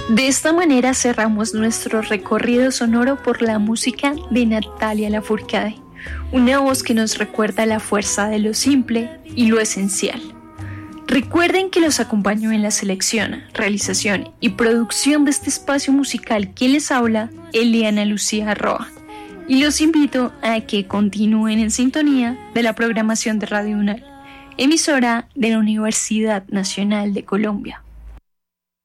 De esta manera cerramos nuestro recorrido sonoro por la música de Natalia Lafourcade, una voz que nos recuerda la fuerza de lo simple y lo esencial. Recuerden que los acompañó en la selección, realización y producción de este espacio musical. Quien les habla, Eliana Lucía Roa. Y los invito a que continúen en sintonía de la programación de Radio UNAL, emisora de la Universidad Nacional de Colombia.